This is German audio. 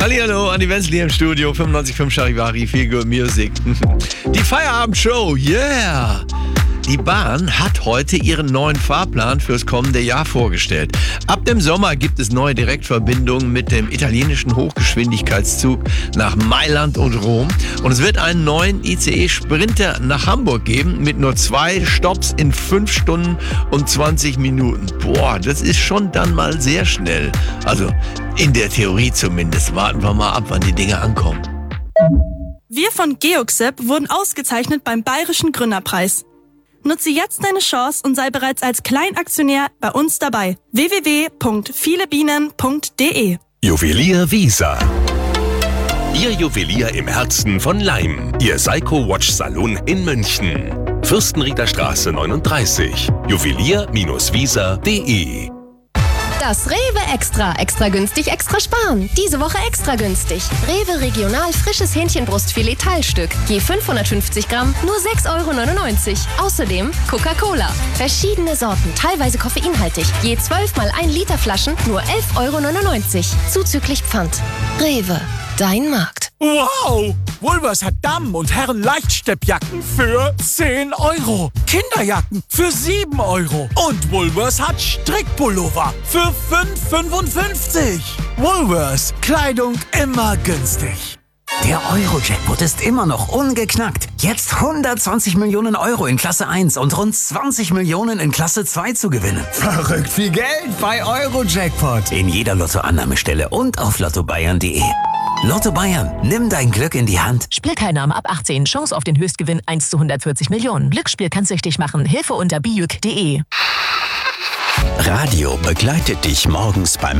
Hallihallo, Andi Wenzli im Studio, 95.5 Charivari, Feel Good Music. Die Feierabendshow, yeah! Die Bahn hat heute ihren neuen Fahrplan fürs kommende Jahr vorgestellt. Ab dem Sommer gibt es neue Direktverbindungen mit dem italienischen Hochgeschwindigkeitszug nach Mailand und Rom. Und es wird einen neuen ICE Sprinter nach Hamburg geben mit nur 2 Stopps in 5 Stunden und 20 Minuten. Boah, das ist schon dann mal sehr schnell. Also in der Theorie zumindest. Warten wir mal ab, wann die Dinge ankommen. Wir von Geoxep wurden ausgezeichnet beim Bayerischen Gründerpreis. Nutze jetzt deine Chance und sei bereits als Kleinaktionär bei uns dabei. www.vielebienen.de Juwelier Wiesa. Ihr Juwelier im Herzen von Laim. Ihr Seiko Watch Salon in München. Fürstenrieder Straße 39. Juwelier-wiesa.de. Das Rewe Extra. Extra günstig, extra sparen. Diese Woche extra günstig. Rewe Regional frisches Hähnchenbrustfilet Teilstück. Je 550 Gramm, nur 6,99 €. Außerdem Coca-Cola. Verschiedene Sorten, teilweise koffeinhaltig. Je 12 mal 1 Liter Flaschen, nur 11,99 €. Zuzüglich Pfand. Rewe. Dein Markt. Wow! Woolworths hat Damen- und Herren-Leichtsteppjacken für 10 €. Kinderjacken für 7 €. Und Woolworths hat Strickpullover für 5,55 €. Woolworths. Kleidung immer günstig. Der Euro-Jackpot ist immer noch ungeknackt. Jetzt 120 Millionen € in Klasse 1 und rund 20 Millionen in Klasse 2 zu gewinnen. Verrückt viel Geld bei Euro-Jackpot. In jeder Lottoannahmestelle und auf lottobayern.de. Lotto Bayern, nimm dein Glück in die Hand. Spielteilnahme ab 18. Chance auf den Höchstgewinn 1 zu 140 Millionen. Glücksspiel kann süchtig machen. Hilfe unter bijuk.de. Radio begleitet dich morgens beim